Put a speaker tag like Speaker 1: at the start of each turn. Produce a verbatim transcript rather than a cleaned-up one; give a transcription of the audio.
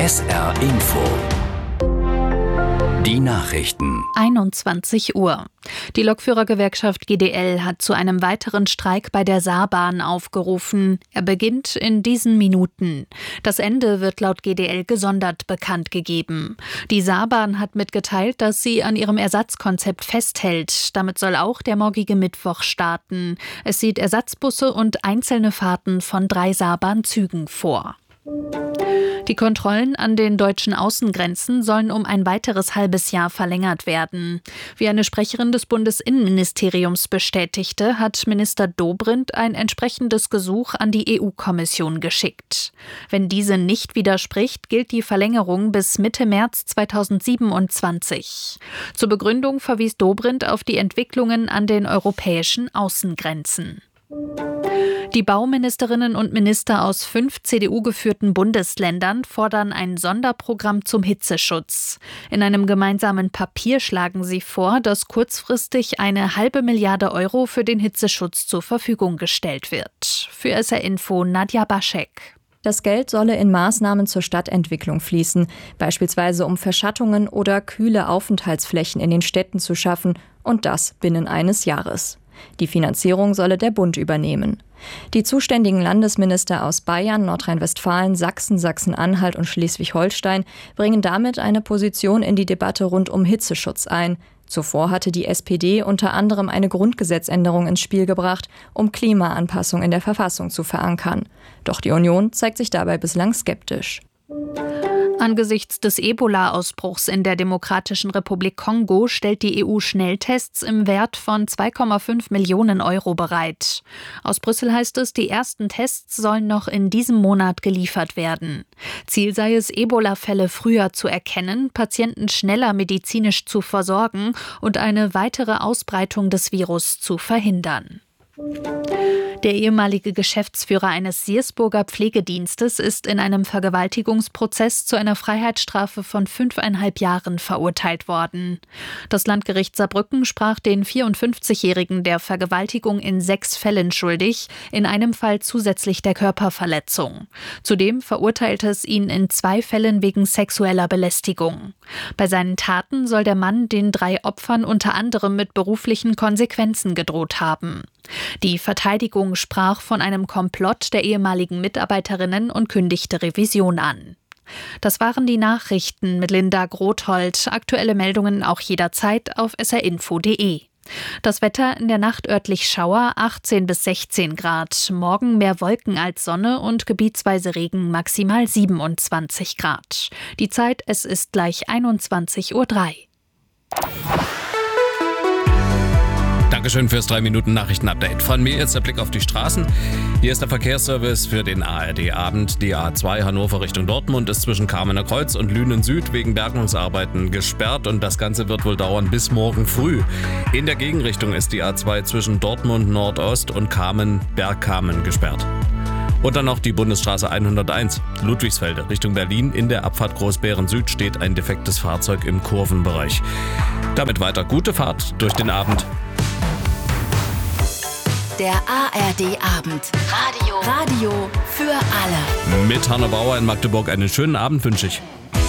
Speaker 1: S R Info. Die Nachrichten.
Speaker 2: einundzwanzig Uhr. Die Lokführergewerkschaft G D L hat zu einem weiteren Streik bei der Saarbahn aufgerufen. Er beginnt in diesen Minuten. Das Ende wird laut G D L gesondert bekannt gegeben. Die Saarbahn hat mitgeteilt, dass sie an ihrem Ersatzkonzept festhält. Damit soll auch der morgige Mittwoch starten. Es sieht Ersatzbusse und einzelne Fahrten von drei Saarbahn-Zügen vor. Die Kontrollen an den deutschen Außengrenzen sollen um ein weiteres halbes Jahr verlängert werden. Wie eine Sprecherin des Bundesinnenministeriums bestätigte, hat Minister Dobrindt ein entsprechendes Gesuch an die E U-Kommission geschickt. Wenn diese nicht widerspricht, gilt die Verlängerung bis Mitte März zweitausendsiebenundzwanzig. Zur Begründung verwies Dobrindt auf die Entwicklungen an den europäischen Außengrenzen. Die Bauministerinnen und Minister aus fünf C D U-geführten Bundesländern fordern ein Sonderprogramm zum Hitzeschutz. In einem gemeinsamen Papier schlagen sie vor, dass kurzfristig eine halbe Milliarde Euro für den Hitzeschutz zur Verfügung gestellt wird. Für S R Info Nadja Baschek.
Speaker 3: Das Geld solle in Maßnahmen zur Stadtentwicklung fließen, beispielsweise um Verschattungen oder kühle Aufenthaltsflächen in den Städten zu schaffen, und das binnen eines Jahres. Die Finanzierung solle der Bund übernehmen. Die zuständigen Landesminister aus Bayern, Nordrhein-Westfalen, Sachsen, Sachsen-Anhalt und Schleswig-Holstein bringen damit eine Position in die Debatte rund um Hitzeschutz ein. Zuvor hatte die S P D unter anderem eine Grundgesetzänderung ins Spiel gebracht, um Klimaanpassung in der Verfassung zu verankern. Doch die Union zeigt sich dabei bislang skeptisch.
Speaker 2: Angesichts des Ebola-Ausbruchs in der Demokratischen Republik Kongo stellt die E U Schnelltests im Wert von zwei Komma fünf Millionen Euro bereit. Aus Brüssel heißt es, die ersten Tests sollen noch in diesem Monat geliefert werden. Ziel sei es, Ebola-Fälle früher zu erkennen, Patienten schneller medizinisch zu versorgen und eine weitere Ausbreitung des Virus zu verhindern. Der ehemalige Geschäftsführer eines Siersburger Pflegedienstes ist in einem Vergewaltigungsprozess zu einer Freiheitsstrafe von fünfeinhalb Jahren verurteilt worden. Das Landgericht Saarbrücken sprach den vierundfünfzigjährigen der Vergewaltigung in sechs Fällen schuldig, in einem Fall zusätzlich der Körperverletzung. Zudem verurteilte es ihn in zwei Fällen wegen sexueller Belästigung. Bei seinen Taten soll der Mann den drei Opfern unter anderem mit beruflichen Konsequenzen gedroht haben. Die Verteidigung sprach von einem Komplott der ehemaligen Mitarbeiterinnen und kündigte Revision an. Das waren die Nachrichten mit Linda Grothold. Aktuelle Meldungen auch jederzeit auf s r info punkt d e. Das Wetter: in der Nacht örtlich Schauer, achtzehn bis sechzehn Grad. Morgen mehr Wolken als Sonne und gebietsweise Regen, maximal siebenundzwanzig Grad. Die Zeit: es ist gleich einundzwanzig Uhr drei.
Speaker 4: Dankeschön fürs drei Minuten Nachrichtenupdate. Von mir jetzt der Blick auf die Straßen. Hier ist der Verkehrsservice für den A R D-Abend. Die A zwei Hannover Richtung Dortmund ist zwischen Kamener Kreuz und Lünen Süd wegen Bergungsarbeiten gesperrt und das Ganze wird wohl dauern bis morgen früh. In der Gegenrichtung ist die A zwei zwischen Dortmund Nordost und Kamen-Bergkamen gesperrt. Und dann noch die Bundesstraße hunderteins, Ludwigsfelde Richtung Berlin. In der Abfahrt Großbären Süd steht ein defektes Fahrzeug im Kurvenbereich. Damit weiter gute Fahrt durch den Abend.
Speaker 5: Der A R D-Abend. Radio. Radio für alle.
Speaker 4: Mit Hanna Bauer in Magdeburg einen schönen Abend wünsche ich.